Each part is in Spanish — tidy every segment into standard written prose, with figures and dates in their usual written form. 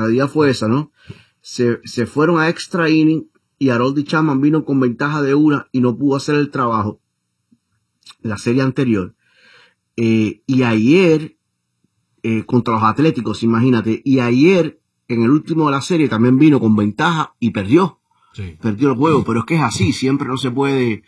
realidad fue esa, ¿no? Se fueron a extra inning y Aroldis Chapman vino con ventaja de una y no pudo hacer el trabajo la serie anterior. Y ayer, contra los Atléticos, imagínate, y ayer, en el último de la serie, también vino con ventaja y perdió. Sí. Perdió el juego, pero es que es así, siempre no se puede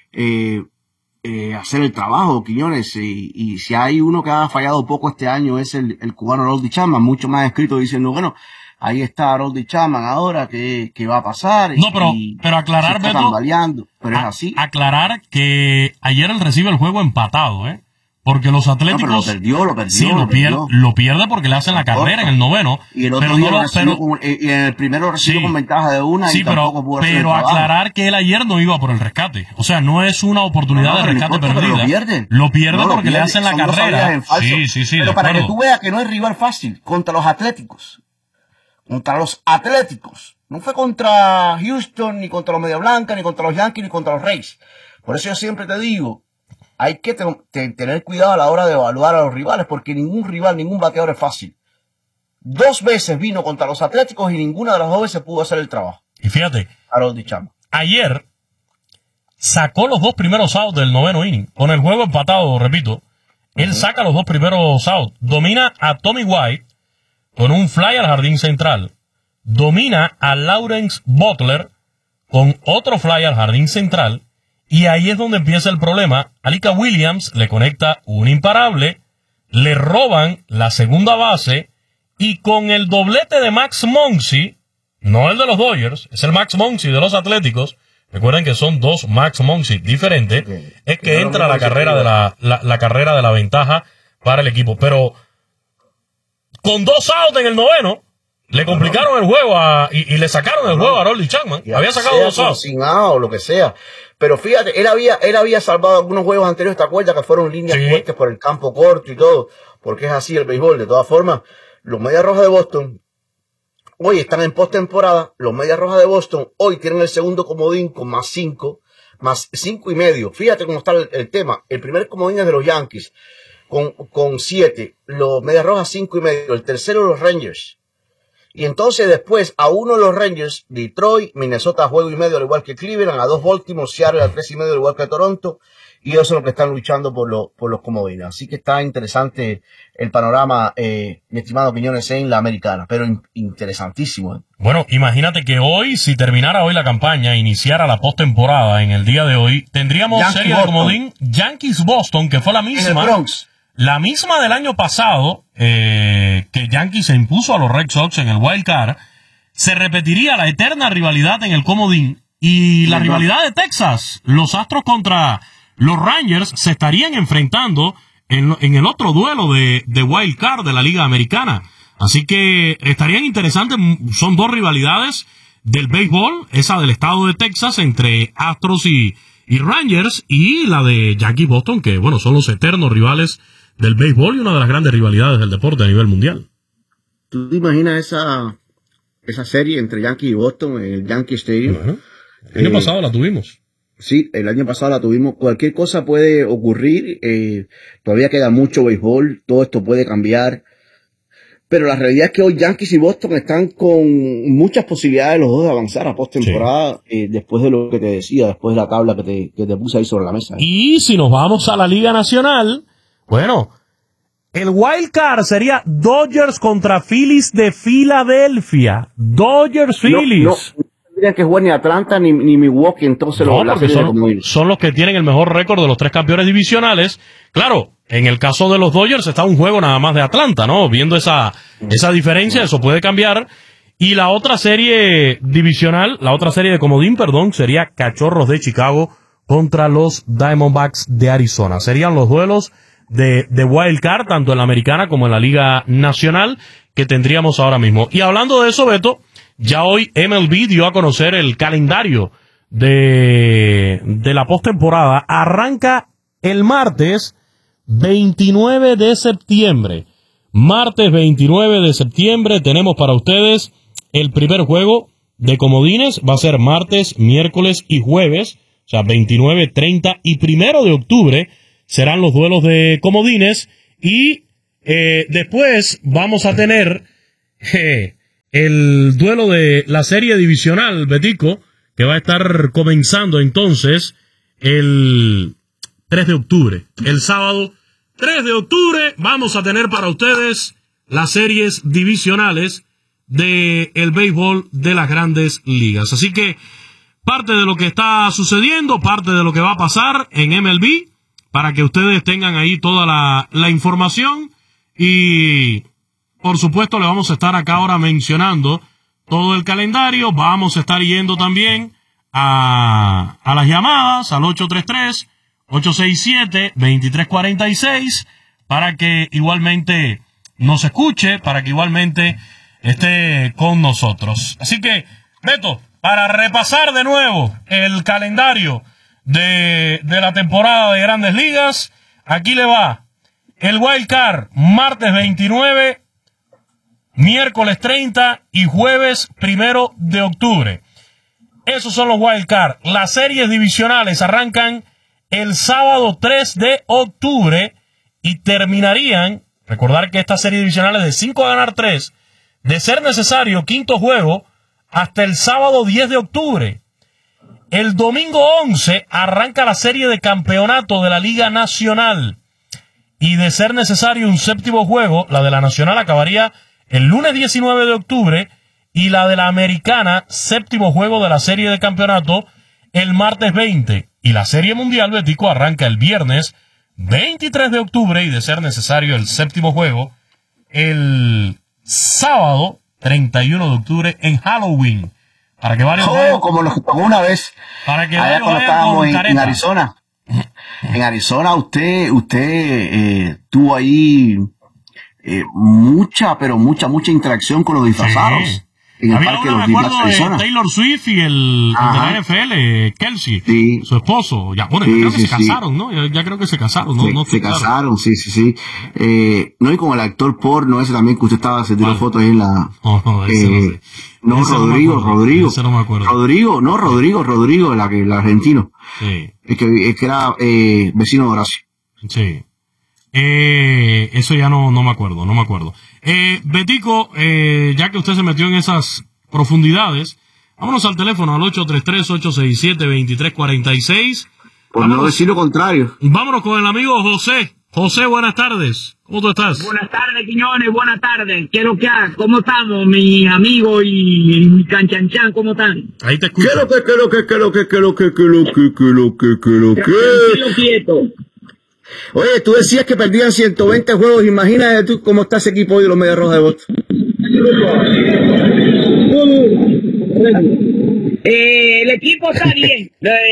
hacer el trabajo, Quiñones, y si hay uno que ha fallado poco este año es el cubano Aroldis Chapman, mucho más escrito diciendo, bueno, ahí está Aroldis Chapman ahora, ¿qué va a pasar? No, pero aclarar, Beto, pero es así. Aclarar que ayer él recibe el juego empatado, porque los Atléticos... No, pero lo perdió. Sí, lo pierde porque le hacen la carrera en el noveno. Y el otro y en el primero recibió con ventaja de una y tampoco pudo hacer el trabajo. Aclarar que él ayer no iba por el rescate. O sea, no es una oportunidad de rescate perdida. Lo pierde porque le hacen la carrera. Sí. Pero para que tú veas que no es rival fácil contra los Atléticos. Contra los Atléticos. No fue contra Houston, ni contra los Media Blanca, ni contra los Yankees, ni contra los Rays. Por eso yo siempre te digo, hay que tener cuidado a la hora de evaluar a los rivales, porque ningún rival, ningún bateador es fácil. 2 veces vino contra los Atléticos y ninguna de las 2 veces pudo hacer el trabajo. Y fíjate, Aroldis Chapman ayer sacó los 2 primeros outs del noveno inning. Con el juego empatado, repito, él saca los 2 primeros outs. Domina a Tommy White con un fly al jardín central. Domina a Lawrence Butler con otro fly al jardín central. Y ahí es donde empieza el problema. Alika Williams le conecta un imparable, le roban la segunda base, y con el doblete de Max Muncy, no el de los Dodgers, es el Max Muncy de los Atléticos, recuerden que son 2 Max Muncy diferentes, es que entra la carrera de la carrera de la ventaja para el equipo. Pero con 2 outs en el noveno, le complicaron el juego y le sacaron el juego a Aroldis Chapman. Había sacado 2 outs. Sin out o lo que sea. Pero fíjate, él había salvado algunos juegos anteriores, ¿te acuerdas? Que fueron líneas fuertes por el campo corto y todo. Porque es así el béisbol. De todas formas, los Medias Rojas de Boston hoy están en postemporada. Los Medias Rojas de Boston hoy tienen el segundo comodín con más 5 y medio. Fíjate cómo está el tema. El primer comodín es de los Yankees con 7. Los Medias Rojas 5 y medio. El tercero los Rangers. Y entonces después a 1 los Rangers, Detroit, Minnesota a juego y medio al igual que Cleveland, a 2 Baltimore, Seattle a 3 y medio al igual que Toronto, y ellos son los que están luchando por los comodines. Así que está interesante el panorama, mi estimado Quiñones, en la americana, pero interesantísimo. Bueno, imagínate que hoy, si terminara hoy la campaña, iniciara la postemporada en el día de hoy, tendríamos serie de comodín Yankees-Boston, que fue la misma. En el Bronx. La misma del año pasado, que Yankees se impuso a los Red Sox en el Wild Card. Se repetiría la eterna rivalidad en el comodín y la rivalidad de Texas. Los Astros contra los Rangers se estarían enfrentando en el otro duelo de Wild Card de la Liga Americana. Así que estarían interesantes. Son 2 rivalidades del béisbol, esa del estado de Texas entre Astros y Rangers, y la de Yankees-Boston, que bueno, son los eternos rivales del béisbol y una de las grandes rivalidades del deporte a nivel mundial. ¿Tú te imaginas esa serie entre Yankees y Boston en el Yankee Stadium? El año pasado la tuvimos. Sí, el año pasado la tuvimos. Cualquier cosa puede ocurrir. Todavía queda mucho béisbol. Todo esto puede cambiar. Pero la realidad es que hoy Yankees y Boston están con muchas posibilidades los dos de avanzar a postemporada, después de lo que te decía, después de la tabla que te puse ahí sobre la mesa. Y si nos vamos a la Liga Nacional, bueno, el Wild Card sería Dodgers contra Phillies de Filadelfia. Dodgers-Phillies. No tendrían que jugar ni Atlanta ni Milwaukee, entonces porque son los que tienen el mejor récord de los 3 campeones divisionales. Claro, en el caso de los Dodgers está un juego nada más de Atlanta, ¿no? Viendo esa diferencia, eso puede cambiar. Y la otra serie divisional, la otra serie de comodín, sería Cachorros de Chicago contra los Diamondbacks de Arizona. Serían los duelos de Wild Card, tanto en la americana como en la Liga Nacional, que tendríamos ahora mismo. Y hablando de eso, Beto, ya hoy MLB dio a conocer el calendario de la postemporada. Arranca el martes 29 de septiembre. Martes 29 de septiembre tenemos para ustedes el primer juego de comodines. Va a ser martes, miércoles y jueves. O sea, 29, 30 y 1 de octubre serán los duelos de comodines. Y después vamos a tener el duelo de la serie divisional, Betico, que va a estar comenzando entonces el 3 de octubre. El sábado 3 de octubre vamos a tener para ustedes las series divisionales del béisbol de las grandes ligas. Así que parte de lo que está sucediendo, parte de lo que va a pasar en MLB, para que ustedes tengan ahí toda la información. Y por supuesto le vamos a estar acá ahora mencionando todo el calendario. Vamos a estar yendo también a las llamadas al 833-867-2346 para que igualmente nos escuche, para que igualmente esté con nosotros. Así que, Beto, para repasar de nuevo el calendario de la temporada de Grandes Ligas, aquí le va el Wild Card, martes 29, miércoles 30 y jueves 1 de octubre. Esos son los Wild Card. Las series divisionales arrancan el sábado 3 de octubre y terminarían, recordar que estas series divisionales de 5 a ganar 3, de ser necesario quinto juego, hasta el sábado 10 de octubre. El domingo 11 arranca la serie de campeonato de la Liga Nacional. Y de ser necesario un séptimo juego, la de la Nacional acabaría el lunes 19 de octubre. Y la de la Americana, séptimo juego de la serie de campeonato, el martes 20. Y la serie mundial, Betico, arranca el viernes 23 de octubre. Y de ser necesario el séptimo juego, el sábado 31 de octubre en Halloween. Para que varios como nos tocó una vez para que allá cuando estábamos en Arizona. En Arizona usted tuvo ahí mucha interacción con los disfrazados. Sí. En el Había parque uno, de los me Disney acuerdo, Arizona. de Taylor Swift y el de la NFL, Kelsey, Sí. su esposo. Ya, bueno, Sí, ya creo que sí, se casaron, ¿no? Ya creo que se casaron, ¿no? No Se estoy claro. casaron, sí. No, y con el actor porno ese también que usted se tiró fotos ahí en la... No, ese no sé. No, Ese Rodrigo. Ese no me acuerdo. Rodrigo, el argentino. Sí. Es que era vecino de Horacio. Sí. Eso ya no me acuerdo. Betico, ya que usted se metió en esas profundidades, vámonos al teléfono al 833-867-2346. Por no decir lo contrario. Vámonos con el amigo José. José, buenas tardes. ¿Cómo tú estás? Buenas tardes, Quiñones, buenas tardes. ¿Qué es lo que hay? ¿Cómo estamos, mi amigo y mi canchanchan? ¿Cómo están? Ahí te escucho. ¿Qué lo que? Tranquilo, quieto. Oye, tú decías que perdían 120 juegos. Imagínate tú cómo está ese equipo hoy de los Medias Rojas de Boston. El equipo está bien.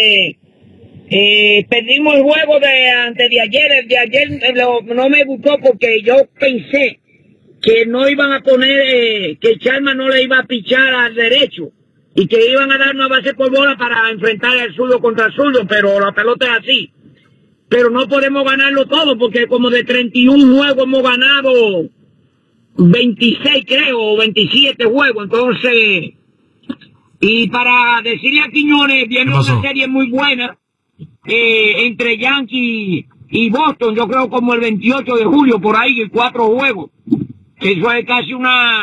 Perdimos el juego antes de ayer. El de ayer no me gustó porque yo pensé que no iban a poner, que Chalmers no le iba a pichar al derecho y que iban a dar una base por bola para enfrentar al zurdo contra el zurdo, pero la pelota es así. Pero no podemos ganarlo todo porque como de 31 juegos hemos ganado 26 creo, o 27 juegos, entonces... Y para decirle a Quiñones, viene una serie muy buena entre Yankees y Boston, yo creo como el 28 de julio, por ahí, 4 juegos. Eso es casi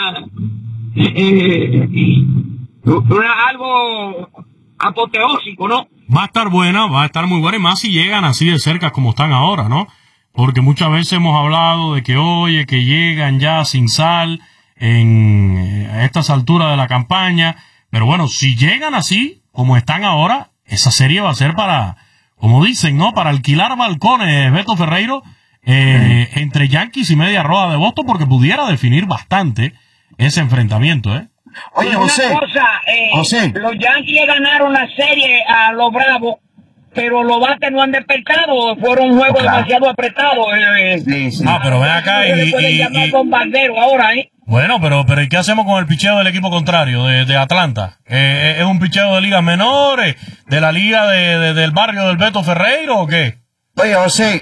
algo apoteósico, ¿no? Va a estar buena, va a estar muy buena, y más si llegan así de cerca como están ahora, ¿no? Porque muchas veces hemos hablado de que, oye, que llegan ya sin sal a estas alturas de la campaña. Pero bueno, si llegan así, como están ahora, esa serie va a ser para, como dicen, ¿no? Para alquilar balcones, Beto Ferreiro, entre Yankees y Medias Rojas de Boston, porque pudiera definir bastante ese enfrentamiento, ¿eh? Oye, José, José. Los Yankees ganaron la serie a los Bravos, pero los bates no han despertado, fueron juegos demasiado apretados. Sí. Pero ven acá le pueden llamar bombardero ahora, ¿eh? Bueno, pero ¿y qué hacemos con el picheo del equipo contrario, de Atlanta? ¿Es un picheo de ligas menores, de la liga del barrio del Beto Ferreiro o qué? Oye, José,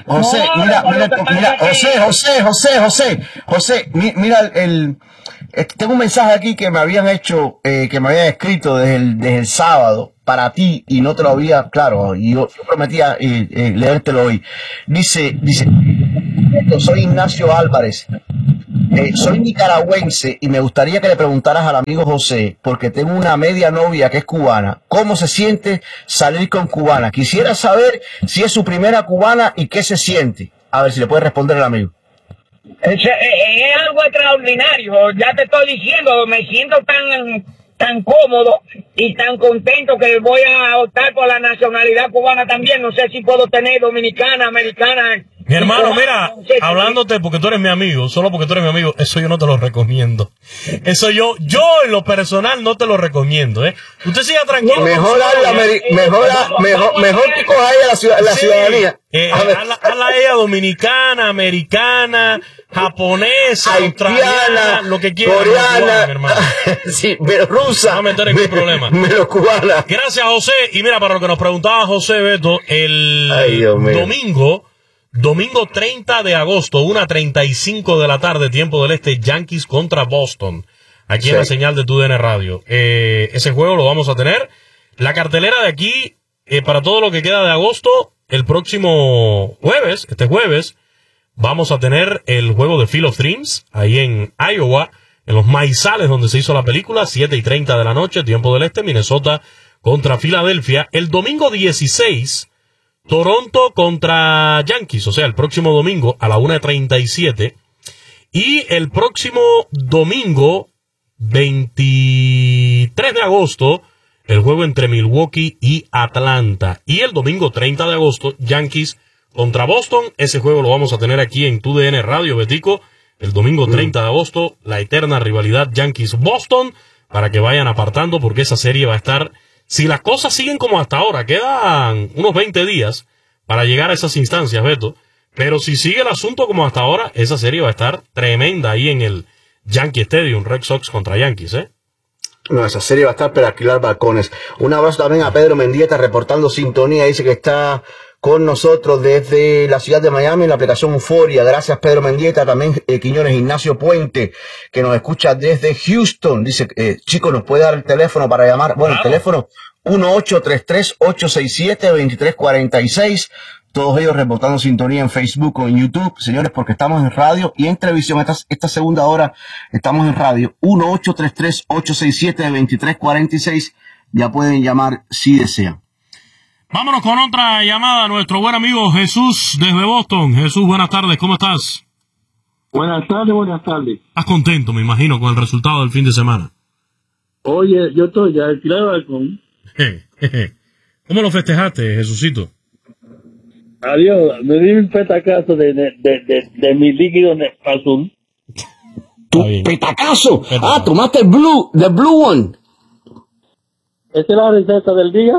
mira tengo un mensaje aquí que me habían hecho, que me habían escrito desde el sábado para ti y no te lo había, claro, y yo prometía leértelo hoy. Dice, soy Ignacio Álvarez. Soy nicaragüense y me gustaría que le preguntaras al amigo José, porque tengo una media novia que es cubana, ¿cómo se siente salir con cubana? Quisiera saber si es su primera cubana y qué se siente. A ver si le puede responder el amigo. Es algo extraordinario, ya te estoy diciendo, me siento tan cómodo y tan contento que voy a optar por la nacionalidad cubana también. No sé si puedo tener dominicana, americana. Mi hermano, mira, hablándote porque tú eres mi amigo, solo porque tú eres mi amigo, eso yo no te lo recomiendo. Eso yo en lo personal no te lo recomiendo, ¿eh? Usted siga tranquilo. Mejor que coja ella la ciudadanía. Habla ella dominicana, americana, japonesa, australiana, lo que quiera. Coreana, mi hermano. Sí, pero rusa. No me meter en ningún problema. Pero cubana. Gracias, José. Y mira, para lo que nos preguntaba José Beto, el domingo 30 de agosto, 1:35 de la tarde, tiempo del este, Yankees contra Boston. Aquí en la señal de TUDN Radio. Ese juego lo vamos a tener. La cartelera de aquí, para todo lo que queda de agosto, el próximo jueves, este jueves, vamos a tener el juego de Field of Dreams, ahí en Iowa, en los maizales donde se hizo la película, 7:30 de la noche, tiempo del este, Minnesota contra Filadelfia. El domingo 16, Toronto contra Yankees, o sea, el próximo domingo a la 1:37. Y el próximo domingo 23 de agosto, el juego entre Milwaukee y Atlanta. Y el domingo 30 de agosto, Yankees contra Boston. Ese juego lo vamos a tener aquí en TUDN Radio, Betico. El domingo 30 de agosto, la eterna rivalidad Yankees-Boston, para que vayan apartando, porque esa serie va a estar, si las cosas siguen como hasta ahora, quedan unos 20 días para llegar a esas instancias, Beto, pero si sigue el asunto como hasta ahora, esa serie va a estar tremenda ahí en el Yankee Stadium, Red Sox contra Yankees, ¿eh? No, esa serie va a estar para alquilar balcones. Un abrazo también a Pedro Mendieta, reportando sintonía, dice que está con nosotros desde la ciudad de Miami en la aplicación Euforia. Gracias, Pedro Mendieta. También Quiñones Ignacio Puente, que nos escucha desde Houston. Dice, chicos, ¿nos puede dar el teléfono para llamar? Bueno, claro. El teléfono 1-833-867-2346. Todos ellos reportando sintonía en Facebook o en YouTube, señores, porque estamos en radio y en televisión. Esta segunda hora estamos en radio. 1-833-867-2346. Ya pueden llamar si desean. Vámonos con otra llamada. Nuestro buen amigo Jesús desde Boston. Jesús, buenas tardes. ¿Cómo estás? Buenas tardes, buenas tardes. ¿Estás contento, me imagino, con el resultado del fin de semana? Oye, yo estoy ya alquilado balcón. ¿Cómo lo festejaste, Jesucito? Adiós, me di un petacazo de mi líquido azul. ¿Tu petacazo? Ah, tomaste el blue, the blue one. ¿Esta es la receta del día?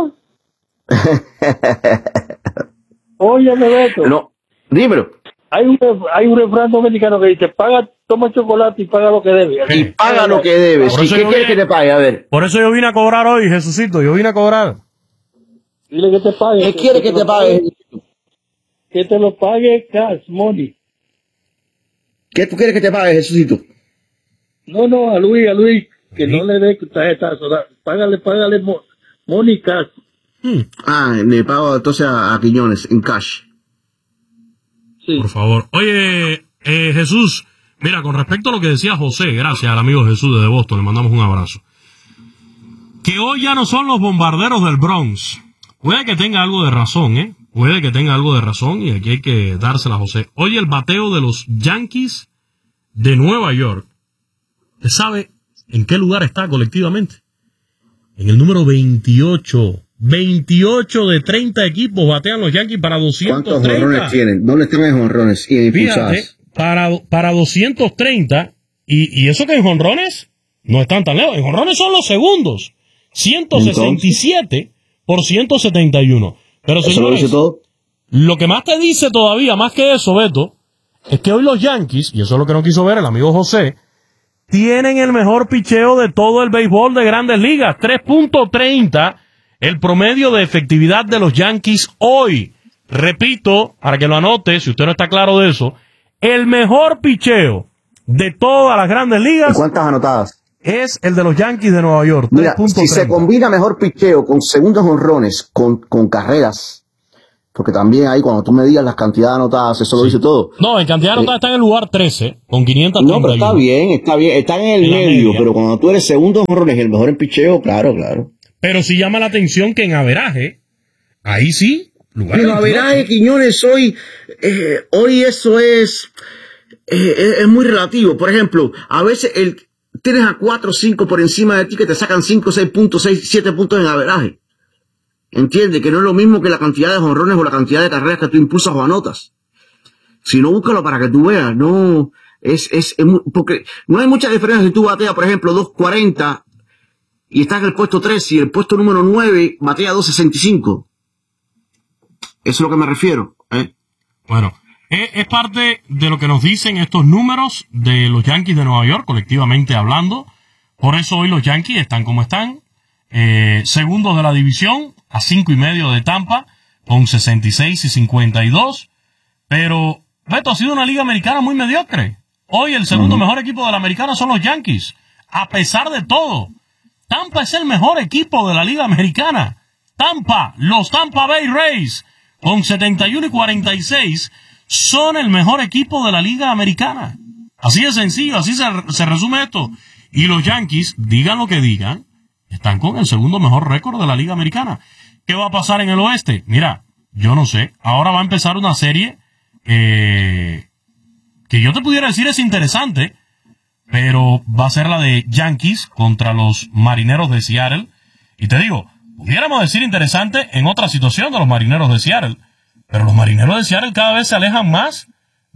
Oye, Beto. No, dímelo. Hay un refrán dominicano que dice, toma chocolate y paga lo que debe. Y paga lo que debe. ¿Sí? ¿Qué quieres que te pague? A ver. Por eso yo vine a cobrar hoy, Jesucito. Yo vine a cobrar. Dile que te pague. ¿Qué quieres que te pague? Que te lo pague cash money. ¿Qué tú quieres que te pague, Jesucito? No, a Luis, que no le dé tarjetazo. Págale money cash. Le pago entonces a Quiñones en cash. Sí. Por favor. Oye, Jesús, mira, con respecto a lo que decía José, gracias al amigo Jesús desde Boston, le mandamos un abrazo. Que hoy ya no son los bombarderos del Bronx. Puede que tenga algo de razón, ¿eh? Puede que tenga algo de razón y aquí hay que dársela a José. Hoy el bateo de los Yankees de Nueva York, ¿usted sabe en qué lugar está colectivamente? En el número 28. 28 de 30 equipos batean los Yankees para 230. ¿Cuántos jonrones tienen? ¿Dónde están los jonrones y impulsadas? Para 230. Y eso que en jonrones no están tan lejos. En jonrones son los segundos. 167 por 171. Pero señores, ¿eso lo dice todo? Lo que más te dice todavía, más que eso, Beto, es que hoy los Yankees, y eso es lo que no quiso ver el amigo José, tienen el mejor picheo de todo el béisbol de Grandes Ligas. 3.30 el promedio de efectividad de los Yankees hoy. Repito, para que lo anote, si usted no está claro de eso, el mejor picheo de todas las Grandes Ligas. ¿Y cuántas anotadas? Es el de los Yankees de Nueva York. Mira, si se combina mejor picheo con segundos jonrones, con carreras, Porque también ahí cuando tú me digas las cantidades anotadas, eso lo dice todo. No, en cantidad anotada está en el lugar 13, con 500. No, pero está bien, están en el medio, pero cuando tú eres segundo jonrones y el mejor en picheo, claro. Pero sí llama la atención que en averaje, ahí sí, lugar. Pero averaje, Quiñones, hoy eso es muy relativo. Por ejemplo, a veces tienes a 4 o 5 por encima de ti que te sacan 5, 6 puntos, 6, 7 puntos en averaje. Entiende que no es lo mismo que la cantidad de jonrones o la cantidad de carreras que tú impulsas o anotas. Si no, búscalo para que tú veas. No, porque no hay mucha diferencia si tú bateas, por ejemplo, 2.40 y estás en el puesto 3 y el puesto número 9 batea 2.65. Eso es lo que me refiero. Bueno, es parte de lo que nos dicen estos números de los Yankees de Nueva York, colectivamente hablando. Por eso hoy los Yankees están como están, segundos de la división, a 5.5 de Tampa, con 66 y 52. Pero, Beto, ha sido una liga americana muy mediocre. Hoy el segundo mejor equipo de la americana son los Yankees, a pesar de todo. Tampa es el mejor equipo de la liga americana. Los Tampa Bay Rays, con 71 y 46, son el mejor equipo de la liga americana. Así de sencillo, así se resume esto. Y los Yankees, digan lo que digan, están con el segundo mejor récord de la liga americana. ¿Qué va a pasar en el oeste? Mira, yo no sé. Ahora va a empezar una serie que yo te pudiera decir es interesante, pero va a ser la de Yankees contra los Marineros de Seattle. Y te digo, pudiéramos decir interesante en otra situación de los Marineros de Seattle, pero los Marineros de Seattle cada vez se alejan más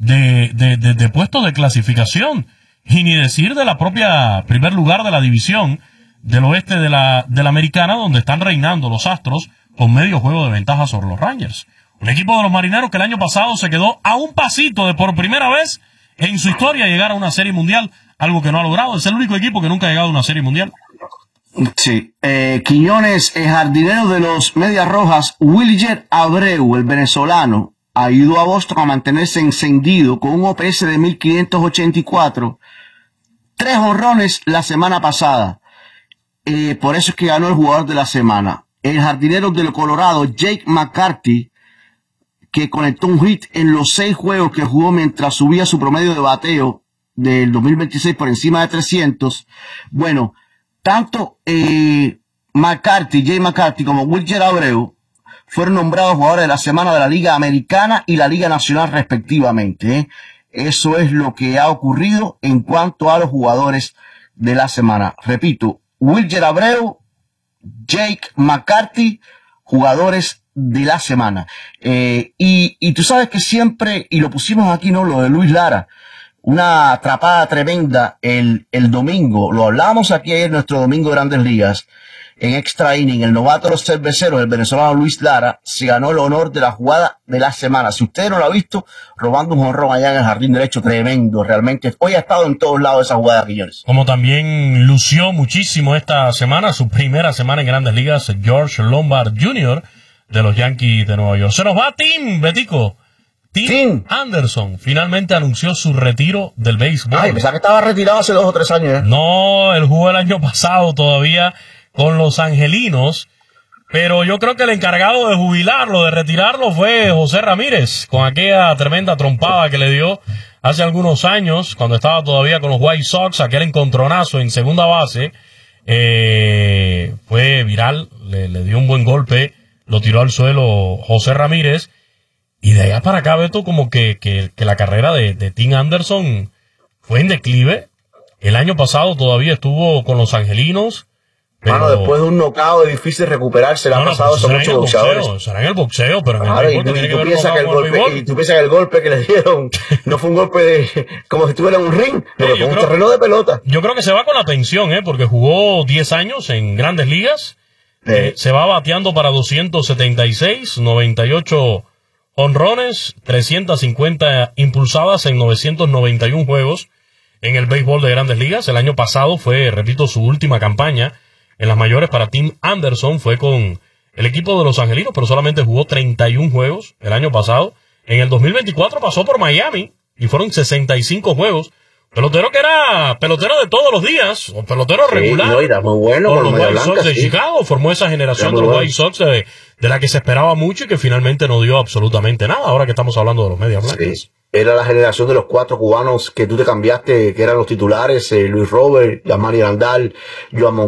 de puestos de clasificación, y ni decir de la propia primer lugar de la división del oeste de la americana, donde están reinando los Astros con medio juego de ventaja sobre los Rangers. Un equipo de los Marineros que el año pasado se quedó a un pasito de por primera vez en su historia llegar a una serie mundial, algo que no ha logrado. Es el único equipo que nunca ha llegado a una serie mundial. Sí. Quiñones, el jardinero de los Medias Rojas, Wilyer Abreu, el venezolano, ayudó a Boston a mantenerse encendido con un OPS de 1584, 3 jonrones la semana pasada. Por eso es que ganó el jugador de la semana. El jardinero del Colorado, Jake McCarthy, que conectó un hit en los 6 juegos que jugó mientras subía su promedio de bateo del 2026 por encima de 300. Bueno, tanto Jake McCarthy como Wilyer Abreu fueron nombrados jugadores de la semana de la Liga Americana y la Liga Nacional respectivamente. Eso es lo que ha ocurrido en cuanto a los jugadores de la semana. Repito, Wilyer Abreu, Jake McCarthy, jugadores de la semana. Y tú sabes que siempre, y lo pusimos aquí, ¿no? Lo de Luis Lara, una atrapada tremenda el domingo. Lo hablábamos aquí ayer en nuestro domingo de Grandes Ligas. En extra inning, el novato de los cerveceros, el venezolano Luis Lara, se ganó el honor de la jugada de la semana. Si usted no lo ha visto, robando un jonrón allá en el jardín derecho, tremendo, realmente. Hoy ha estado en todos lados esa jugada, Quiñones. Como también lució muchísimo esta semana, su primera semana en Grandes Ligas, George Lombard Jr. de los Yankees de Nueva York. Se nos va Tim, Betico. Tim Anderson finalmente anunció su retiro del béisbol. Ay, pensaba que estaba retirado hace 2 o 3 años. No, él jugó el año pasado todavía con los Angelinos, pero yo creo que el encargado de jubilarlo, de retirarlo, fue José Ramírez, con aquella tremenda trompada que le dio hace algunos años, cuando estaba todavía con los White Sox, aquel encontronazo en segunda base, fue viral, le dio un buen golpe, lo tiró al suelo José Ramírez, y de allá para acá, Beto, como que la carrera de Tim Anderson fue en declive. El año pasado todavía estuvo con los Angelinos. Pero, bueno, después de un knockout es difícil recuperarse, le ha pasado eso a muchos boxeadores. Será en el boxeo, pero en claro, el béisbol y tú piensas que el golpe que le dieron no fue un golpe como si estuviera en un ring, pero con un terreno de pelota. Yo creo que se va con la pensión, porque jugó 10 años en Grandes Ligas. Se va bateando para 276, 98 honrones, 350 impulsadas en 991 juegos en el béisbol de Grandes Ligas. El año pasado fue, repito, su última campaña en las mayores para Tim Anderson. Fue con el equipo de los Angelinos, pero solamente jugó 31 juegos el año pasado. En el 2024 pasó por Miami y fueron 65 juegos. Pelotero que era pelotero de todos los días, o pelotero regular. No, era muy bueno con los White Sox de Chicago. Formó esa generación de los White Sox de de la que se esperaba mucho y que finalmente no dio absolutamente nada, ahora que estamos hablando de los medias blancas. Sí. Era la generación de los 4 cubanos que tú te cambiaste, que eran los titulares, Luis Robert, Yamari Landal, Joan